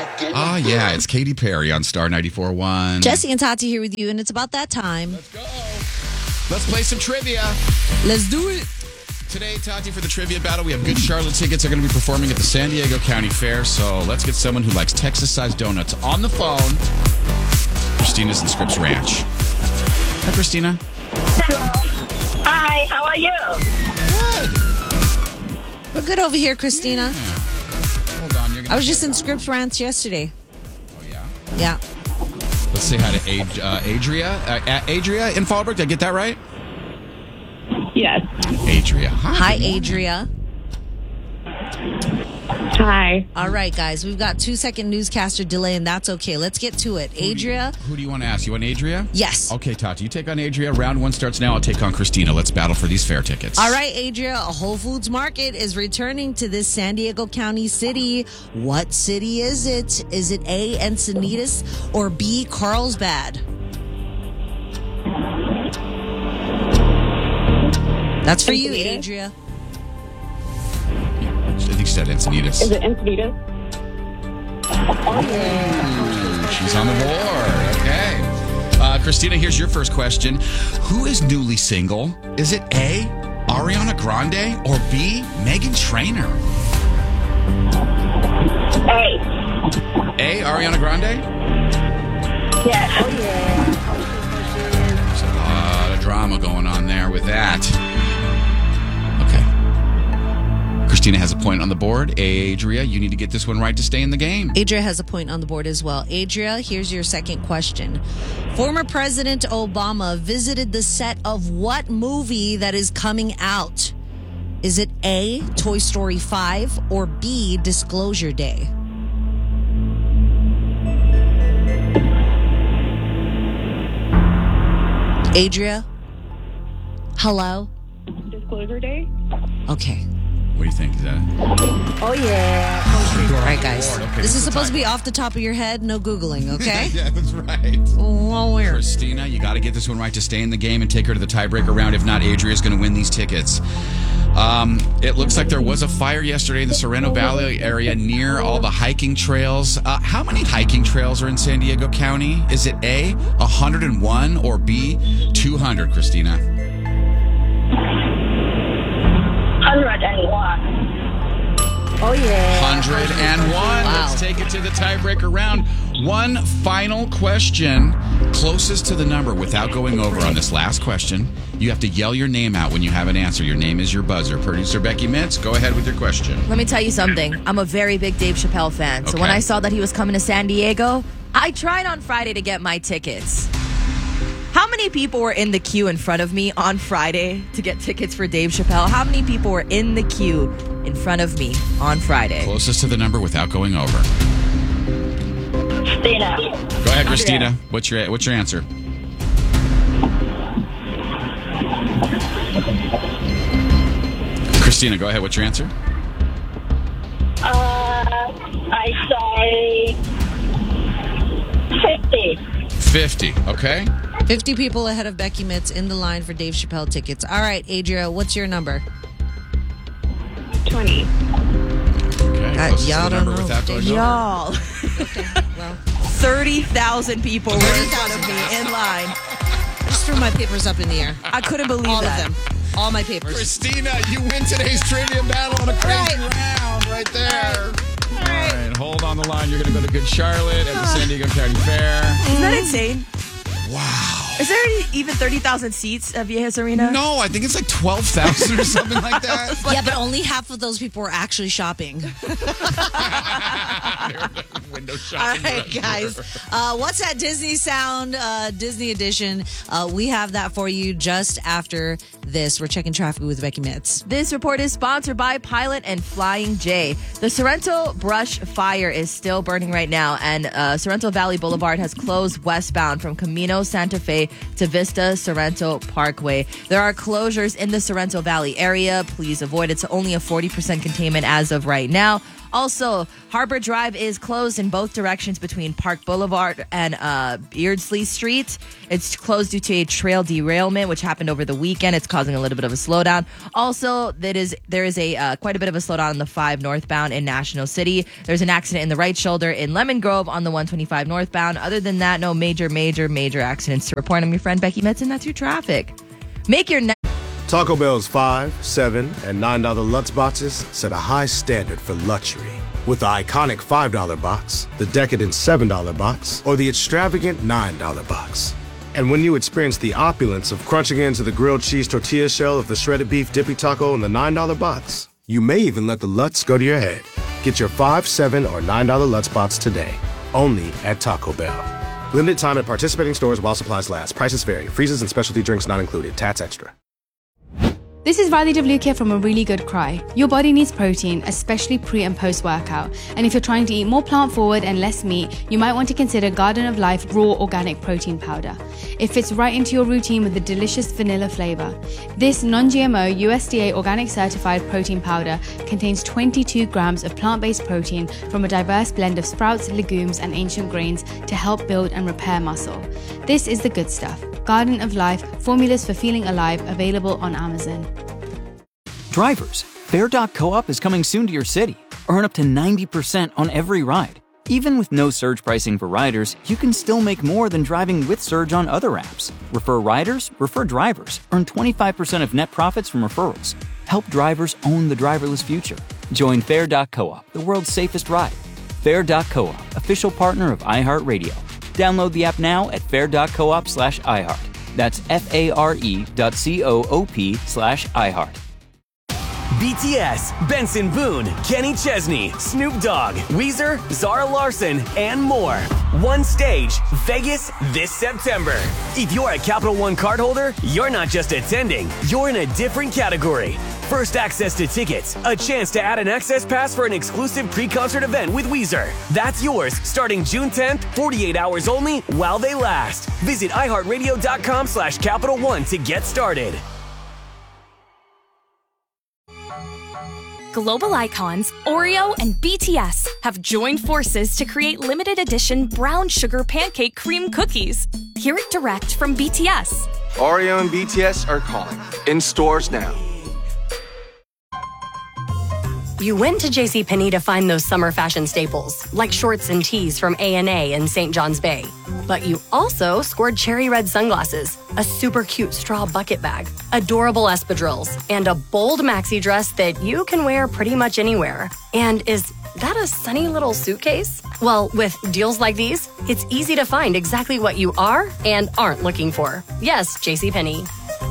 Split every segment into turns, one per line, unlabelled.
Oh, yeah, it's Katy Perry on Star 94.1.
Jesse and Tati here with you, and it's about that time.
Let's go. Let's play some trivia.
Let's do it.
Today, Tati, for the trivia battle, we have Good Charlotte tickets. They're going to be performing at the San Diego County Fair. So let's get someone who likes Texas-sized donuts on the phone. Christina's in Scripps Ranch. Hi, Christina.
Hi, how are you?
Good.
We're good over here, Christina.
Yeah. Hold on. You're gonna
I was just in Scripps Ranch yesterday.
Oh, yeah?
Yeah.
Let's say hi to Adria. Adria in Fallbrook. Did I get that right?
Yes.
Adria.
Hi, Adria.
Hi.
All right, guys. We've got 2-second newscaster delay, and that's okay. Let's get to it. Adria?
Who do you want to ask? You want Adria?
Yes.
Okay, Tati, you take on Adria. Round one starts now. I'll take on Christina. Let's battle for these fair tickets.
All right, Adria. A Whole Foods Market is returning to this San Diego County city. What city is it? Is it A, Encinitas, or B, Carlsbad? That's for you,
Encinitas?
Adria.
I think she said Encinitas.
Is it Encinitas?
She's on the board. Okay. Christina, here's your first question. Who is newly single? Is it A, Ariana Grande, or B, Meghan Trainor? A, Ariana Grande?
Yes. Oh, yeah.
There's a lot of drama going on there with that. Okay. Christina has a point on the board. Adria, you need to get this one right to stay in the game.
Adria has a point on the board as well. Adria, here's your second question. Former President Obama visited the set of what movie that is coming out? Is it A, Toy Story 5, or B, Disclosure Day? Adria? Hello?
Disclosure Day?
Okay.
What do you think? Is that it?
Oh, yeah.
All right, guys.
Okay,
This
what's
is
the
supposed to
time?
be off the top of your head, no Googling, okay?
Yeah, that's right.
Well, weird.
Christina, you got to get this one right to stay in the game and take her to the tiebreaker round. If not, Adria's going to win these tickets. It looks like there was a fire yesterday in the Sorrento Valley area near all the hiking trails. How many hiking trails are in San Diego County? Is it A, 101, or B, 200, Christina?
101. Oh, yeah.
101.
Wow.
Let's take it to the tiebreaker round. One final question. Closest to the number without going over on this last question. You have to yell your name out when you have an answer. Your name is your buzzer. Producer Becky Mitz, go ahead with your question.
Let me tell you something. I'm a very big Dave Chappelle fan. So when
Okay.
I saw that he was coming to San Diego, I tried on Friday to get my tickets. How many people were in the queue in front of me on Friday to get tickets for Dave Chappelle? How many people were in the queue in front of me on Friday?
Closest to the number without going over.
Christina.
Go ahead, Christina. What's your answer? Christina, go ahead. What's your answer?
I say 50.
50. Okay.
50 people ahead of Becky Mitz in the line for Dave Chappelle tickets. All right, Adria, what's your number?
20.
Okay. Closest to
y'all
the
don't
number
know.
without going over.
Y'all,
Well,
30,000 people were in front of me in line.
I just threw my papers up in the air.
I couldn't believe
All
that.
of them. All my papers.
Christina, you win today's trivia battle on a crazy round right there. All right, hold on the line. You're going to go to Good Charlotte at the San Diego County Fair.
Isn't that insane?
Wow.
Is there even 30,000 seats at Viejas Arena?
No, I think it's like 12,000 or something like that.
Yeah, but only half of those people were actually shopping.
Window
All
shopping.
right, guys. What's that Disney Sound Disney Edition? We have that for you just after this. We're checking traffic with Becky Mitz.
This report is sponsored by Pilot and Flying J. The Sorrento Brush Fire is still burning right now, and Sorrento Valley Boulevard has closed westbound from Camino Santa Fe to Vista Sorrento Parkway. There are closures in the Sorrento Valley area. Please avoid it. It's only a 40% containment as of right now. Also, Harbor Drive is closed in both directions between Park Boulevard and Beardsley Street. It's closed due to a trail derailment, which happened over the weekend. It's causing a little bit of a slowdown. Also, there is quite a bit of a slowdown on the 5 northbound in National City. There's an accident in the right shoulder in Lemon Grove on the 125 northbound. Other than that, no major accidents to report. I'm your friend Becky Metzen. That's your traffic. Make your
Taco Bell's $5, $7, and $9 Lutz boxes set a high standard for luxury. With the iconic $5 box, the decadent $7 box, or the extravagant $9 box. And when you experience the opulence of crunching into the grilled cheese tortilla shell of the shredded beef dippy taco in the $9 box, you may even let the Lutz go to your head. Get your $5, $7, or $9 Lutz box today, only at Taco Bell. Limited time at participating stores while supplies last. Prices vary. Freezes and specialty drinks not included. Tats extra.
This is Radhi Devlukia from A Really Good Cry. Your body needs protein, especially pre and post workout. And if you're trying to eat more plant forward and less meat, you might want to consider Garden of Life Raw Organic Protein Powder. It fits right into your routine with a delicious vanilla flavor. This non-GMO USDA organic certified protein powder contains 22 grams of plant-based protein from a diverse blend of sprouts, legumes, and ancient grains to help build and repair muscle. This is the good stuff. Garden of Life, formulas for feeling alive, available on Amazon.
Drivers, Fare.coop is coming soon to your city. Earn up to 90% on every ride. Even with no surge pricing for riders, you can still make more than driving with Surge on other apps. Refer riders, refer drivers. Earn 25% of net profits from referrals. Help drivers own the driverless future. Join Fare.coop, the world's safest ride. Fare.coop, official partner of iHeartRadio. Download the app now at fare.coop/iHeart. That's FARE.coop/iHeart.
BTS, Benson Boone, Kenny Chesney, Snoop Dogg, Weezer, Zara Larson, and more. One stage, Vegas, this September. If you're a Capital One cardholder, you're not just attending, you're in a different category. First access to tickets, a chance to add an access pass for an exclusive pre-concert event with Weezer. That's yours starting June 10th, 48 hours only while they last. Visit iHeartRadio.com/Capital One to get started.
Global icons Oreo and BTS have joined forces to create limited edition brown sugar pancake cream cookies. Hear it direct from BTS.
Oreo and BTS are calling. In stores now.
You went to JCPenney to find those summer fashion staples, like shorts and tees from A&A and St. John's Bay. But you also scored cherry red sunglasses, a super cute straw bucket bag, adorable espadrilles, and a bold maxi dress that you can wear pretty much anywhere. And is that a sunny little suitcase? Well, with deals like these, it's easy to find exactly what you are and aren't looking for. Yes, JCPenney.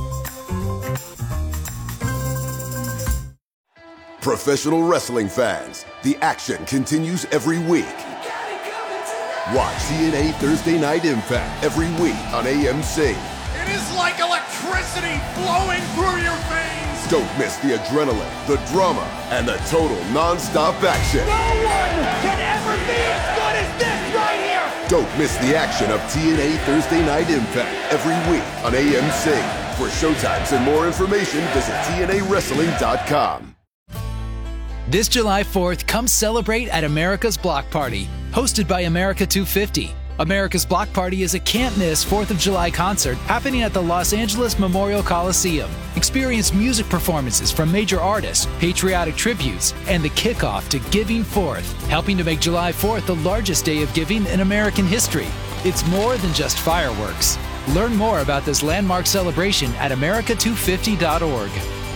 Professional wrestling fans, the action continues every week. Watch TNA Thursday Night Impact every week on AMC.
It is like electricity flowing through your veins.
Don't miss the adrenaline, the drama, and the total non-stop action.
No one can ever be as good as this right here.
Don't miss the action of TNA Thursday Night Impact every week on AMC. For showtimes and more information, visit TNAWrestling.com.
This July 4th, come celebrate at America's Block Party, hosted by America 250. America's Block Party is a can't-miss 4th of July concert happening at the Los Angeles Memorial Coliseum. Experience music performances from major artists, patriotic tributes, and the kickoff to Giving Forth, helping to make July 4th the largest day of giving in American history. It's more than just fireworks. Learn more about this landmark celebration at america250.org.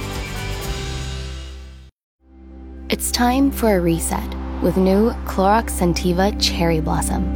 It's time for a reset with new Clorox Scentiva Cherry Blossom.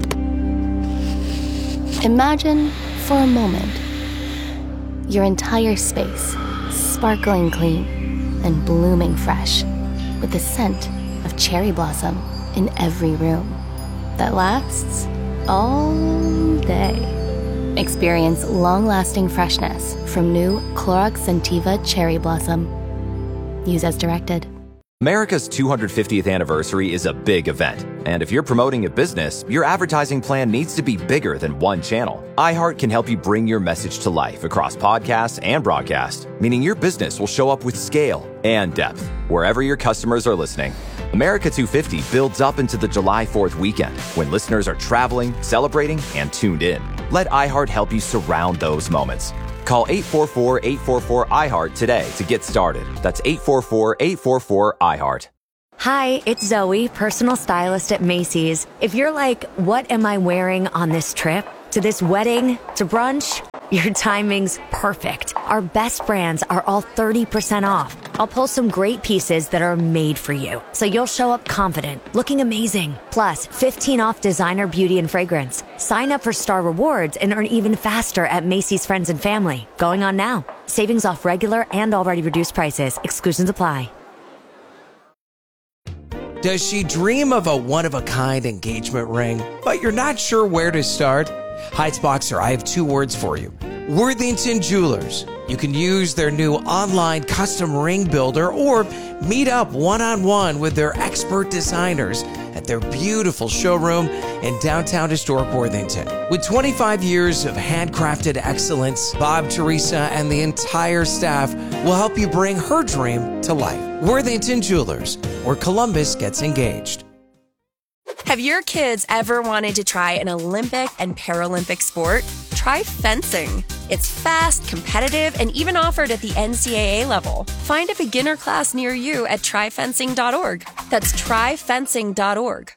Imagine, for a moment, your entire space sparkling clean and blooming fresh with the scent of cherry blossom in every room that lasts all day. Experience long-lasting freshness from new Clorox Scentiva Cherry Blossom. Use as directed.
America's 250th anniversary is a big event, and if you're promoting a business, your advertising plan needs to be bigger than one channel. iHeart can help you bring your message to life across podcasts and broadcast, meaning your business will show up with scale and depth wherever your customers are listening. America 250 builds up into the July 4th weekend when listeners are traveling, celebrating, and tuned in. Let iHeart help you surround those moments. Call 844-844-iHeart today to get started. That's 844-844-iHeart.
Hi, it's Zoe, personal stylist at Macy's. If you're like, what am I wearing on this trip? To this wedding? To brunch? Your timing's perfect. Our best brands are all 30% off. I'll pull some great pieces that are made for you, so you'll show up confident, looking amazing. Plus, 15 off designer beauty and fragrance. Sign up for Star Rewards and earn even faster at Macy's Friends and Family. Going on now. Savings off regular and already reduced prices. Exclusions apply.
Does she dream of a one-of-a-kind engagement ring, but you're not sure where to start? Heights-Boxer, I have two words for you. Worthington Jewelers. You can use their new online custom ring builder or meet up one-on-one with their expert designers at their beautiful showroom in downtown historic Worthington. With 25 years of handcrafted excellence, Bob, Teresa, and the entire staff will help you bring her dream to life. Worthington Jewelers, where Columbus gets engaged.
Have your kids ever wanted to try an Olympic and Paralympic sport? Try fencing. It's fast, competitive, and even offered at the NCAA level. Find a beginner class near you at tryfencing.org. That's tryfencing.org.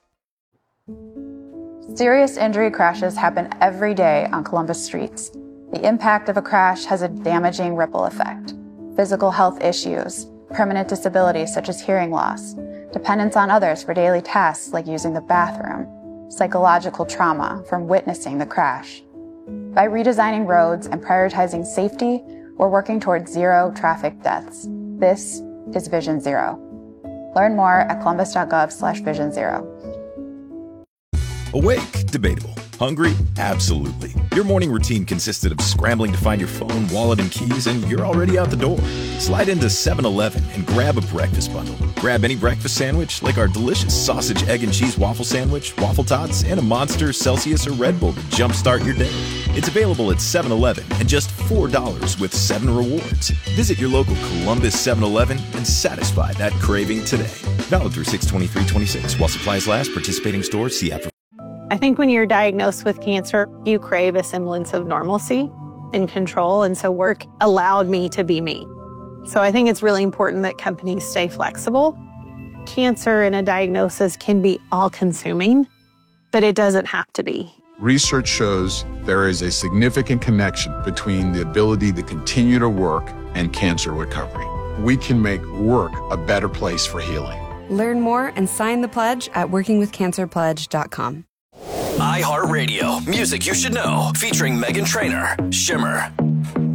Serious injury crashes happen every day on Columbus streets. The impact of a crash has a damaging ripple effect. Physical health issues, permanent disabilities such as hearing loss, dependence on others for daily tasks like using the bathroom, psychological trauma from witnessing the crash. By redesigning roads and prioritizing safety, we're working towards zero traffic deaths. This is Vision Zero. Learn more at columbus.gov/Vision Zero.
Awake? Debatable. Hungry? Absolutely. Your morning routine consisted of scrambling to find your phone, wallet, and keys, and you're already out the door. Slide into 7-Eleven and grab a breakfast bundle. Grab any breakfast sandwich, like our delicious sausage, egg, and cheese waffle sandwich, waffle tots, and a Monster, Celsius, or Red Bull to jumpstart your day. It's available at 7-Eleven and just $4 with 7 rewards. Visit your local Columbus 7-Eleven and satisfy that craving today. Valid through 6/23/26. While supplies last, participating stores see after.
I think when you're diagnosed with cancer, you crave a semblance of normalcy and control, and so work allowed me to be me. So I think it's really important that companies stay flexible. Cancer and a diagnosis can be all-consuming, but it doesn't have to be.
Research shows there is a significant connection between the ability to continue to work and cancer recovery. We can make work a better place for healing.
Learn more and sign the pledge at workingwithcancerpledge.com.
iHeartRadio, music you should know, featuring Meghan Trainor, Shimmer.